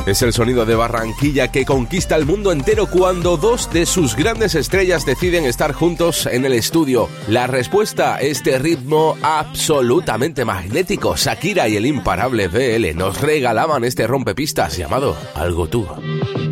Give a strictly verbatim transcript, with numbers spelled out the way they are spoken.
Es el sonido de Barranquilla que conquista el mundo entero cuando dos de sus grandes estrellas deciden estar juntos en el estudio. La respuesta, este ritmo absolutamente magnético. Shakira y el imparable B L nos regalaban este rompepistas llamado Algo Tú.